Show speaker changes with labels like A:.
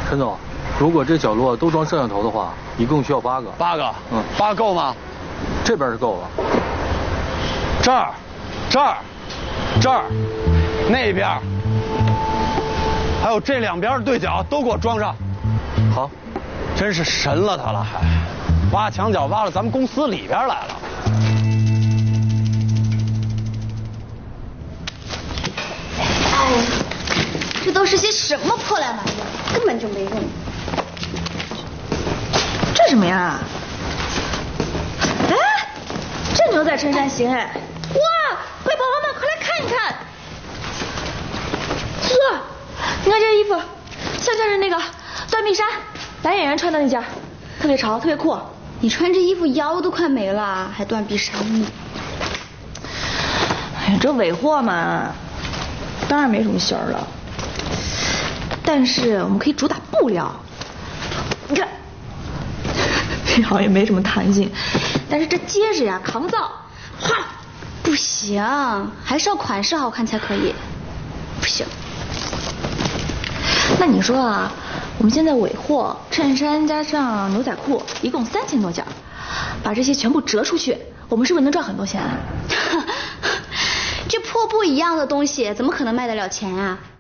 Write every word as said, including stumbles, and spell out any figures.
A: 陈总，如果这角落都装摄像头的话，一共需要八个。
B: 八个？
A: 嗯，
B: 八个够吗？
A: 这边是够了。
B: 这儿，这儿，这儿，那边，还有这两边的对角都给我装上。
A: 好，
B: 真是神了他了，还挖墙脚挖到咱们公司里边来了。
C: 哎呀，这都是些什么破烂玩意儿，根本就没用。
D: 这什么呀？哎，这牛仔衬衫行哎！哇，快宝宝们，快来看一看！呵，你看这衣服，像不像是那个断臂衫男演员穿的那件，特别潮，特别酷。
C: 你穿这衣服腰都快没了，还断臂衫呢。
D: 哎呀，这尾货嘛，当然没什么型儿了。但是我们可以主打布料，你看，这好像也没什么弹性，但是这结实呀，抗造。哗，
C: 不行，还是要款式好看才可以。不行。
D: 那你说啊，我们现在尾货衬衫加上牛仔裤，一共三千多件，把这些全部折出去，我们是不是能赚很多钱啊？
C: 这破布一样的东西，怎么可能卖得了钱啊？